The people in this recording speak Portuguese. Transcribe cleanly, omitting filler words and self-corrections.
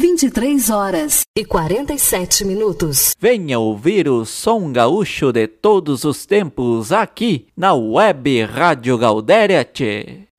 23h47. Venha ouvir o som gaúcho de todos os tempos aqui na Web Rádio Gaudéria, tchê.